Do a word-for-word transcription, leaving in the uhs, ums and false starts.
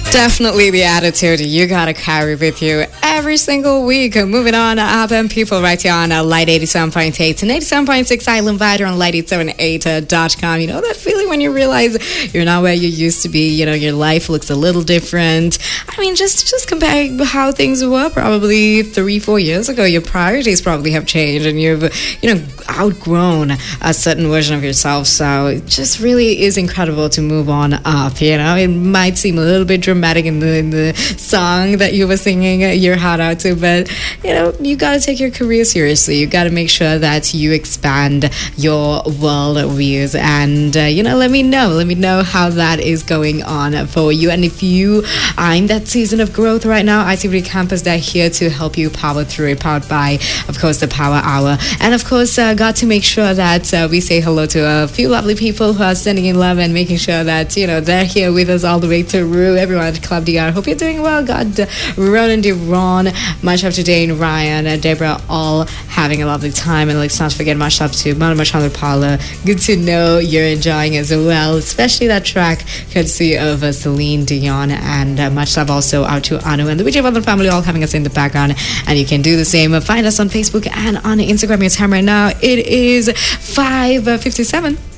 Definitely the attitude you gotta carry with you every single week. Moving on, Urban People right here on uh, Light eighty-seven point eight and eighty-seven point six Island Vider on light eight seven eight dot com. You know that feeling when you realize you're not where you used to be. You know, your life looks a little different. I mean, just just compare how things were probably three, four years ago. Your priorities probably have changed and you've, you know, outgrown a certain version of yourself. So it just really is incredible to move on up. You know, it might seem a little bit dramatic in the, in the song that you were singing your heart out to, but you know, you got to take your career seriously. You got to make sure that you expand your world views, and uh, you know, let me know let me know how that is going on for you. And if you are in that season of growth right now, I C B Campus, they're here to help you power through it, powered by, of course, the Power Hour. And of course, uh, got to make sure that uh, we say hello to a few lovely people who are sending in love and making sure that, you know, they're here with us all the way through. Everyone at Club D R, hope you're doing well. God, uh, Ronan DeRon, much love to Dane, Ryan, uh, Deborah, all having a lovely time. And let's not forget much love to Mama Chandra Paula. Good to know you're enjoying as well, especially that track courtesy of uh, Celine Dion. And uh, much love also out to Anu and the Vijay Vandhan family, all having us in the background. And you can do the same. Uh, find us on Facebook and on Instagram. Your time right now, it is five fifty-seven.